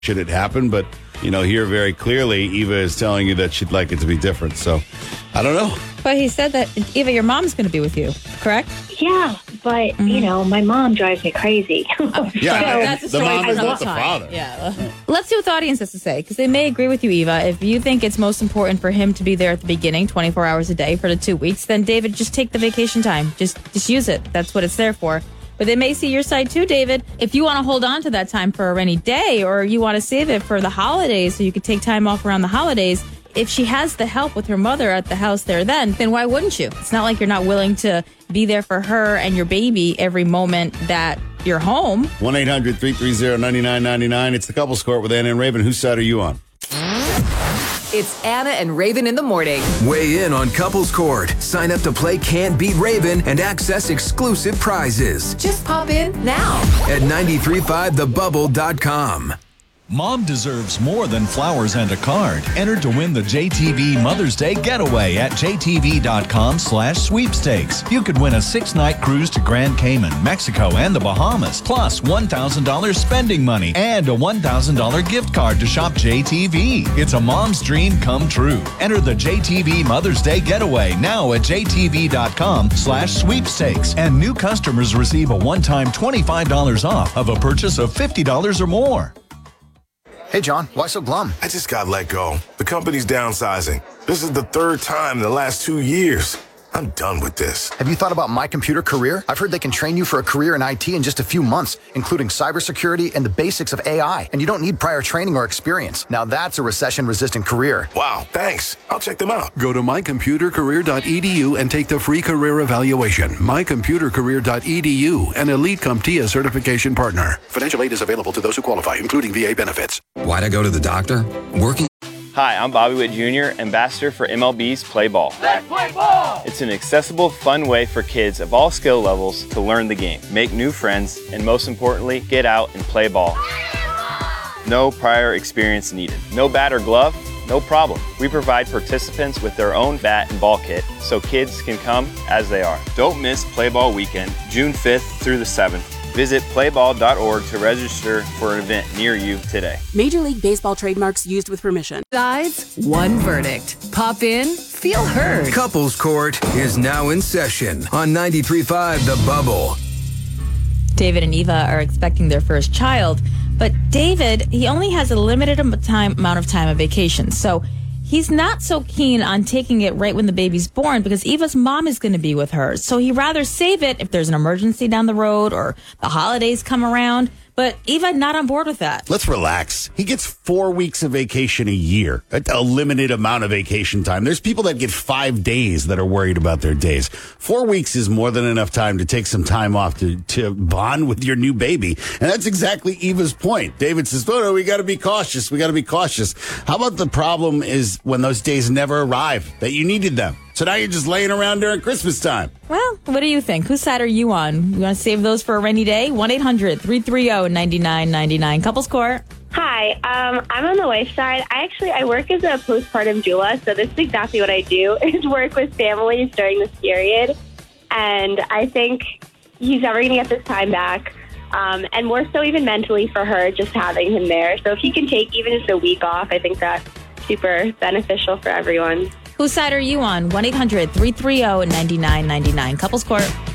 should it happen, but here very clearly, Eva is telling you that she'd like it to be different. So, I don't know. But he said that, Eva, your mom's going to be with you, correct? Yeah, but, my mom drives me crazy. That's a the story mom for is another not the time. father. Yeah. Let's see what the audience has to say, because they may agree with you, Eva. If you think it's most important for him to be there at the beginning, 24 hours a day for the 2 weeks, then, David, just take the vacation time. Just use it. That's what it's there for. But they may see your side too, David. If you want to hold on to that time for a rainy day, or you want to save it for the holidays so you could take time off around the holidays, if she has the help with her mother at the house there then why wouldn't you? It's not like you're not willing to be there for her and your baby every moment that you're home. 1-800-330-9999. It's the Couples Court with Anna and Raven. Whose side are you on? It's Anna and Raven in the morning. Weigh in on Couples Court. Sign up to play Can't Beat Raven and access exclusive prizes. Just pop in now At 935thebubble.com. Mom deserves more than flowers and a card. Enter to win the JTV Mother's Day Getaway at jtv.com/sweepstakes. You could win a 6-night cruise to Grand Cayman, Mexico, and the Bahamas, plus $1,000 spending money and a $1,000 gift card to shop JTV. It's a mom's dream come true. Enter the JTV Mother's Day Getaway now at jtv.com/sweepstakes. And new customers receive a one-time $25 off of a purchase of $50 or more. Hey, John, why so glum? I just got let go. The company's downsizing. This is the third time in the last 2 years. I'm done with this. Have you thought about My Computer Career? I've heard they can train you for a career in IT in just a few months, including cybersecurity and the basics of AI. And you don't need prior training or experience. Now that's a recession-resistant career. Wow, thanks. I'll check them out. Go to mycomputercareer.edu and take the free career evaluation. mycomputercareer.edu, an Elite CompTIA certification partner. Financial aid is available to those who qualify, including VA benefits. Why'd I go to the doctor? Working. Hi, I'm Bobby Witt Jr., ambassador for MLB's Play Ball. Let's play ball! It's an accessible, fun way for kids of all skill levels to learn the game, make new friends, and most importantly, get out and play ball. No prior experience needed. No bat or glove? No problem. We provide participants with their own bat and ball kit so kids can come as they are. Don't miss Play Ball Weekend, June 5th through the 7th. Visit playball.org to register for an event near you today. Major League Baseball trademarks used with permission. Sides, one verdict. Pop in, feel heard. Couples Court is now in session on 93.5 The Bubble. David and Eva are expecting their first child, but David, he only has a limited amount of time of vacation, so he's not so keen on taking it right when the baby's born because Eva's mom is going to be with her. So he'd rather save it if there's an emergency down the road or the holidays come around. But Eva, not on board with that. Let's relax. He gets 4 weeks of vacation a year, a limited amount of vacation time. There's people that get 5 days that are worried about their days. 4 weeks is more than enough time to take some time off to bond with your new baby. And that's exactly Eva's point. David says, no, we got to be cautious. We got to be cautious. How about the problem is when those days never arrive, that you needed them? So now you're just laying around during Christmas time. Well, what do you think? Whose side are you on? You want to save those for a rainy day? 1-800-330-9999. Couples Court. Hi, I'm on the wife's side. I work as a postpartum doula, so this is exactly what I do, is work with families during this period. And I think he's never going to get this time back. And more so even mentally for her, just having him there. So if he can take even just a week off, I think that's super beneficial for everyone. Whose side are you on? 1-800-330-9999. Couples Court.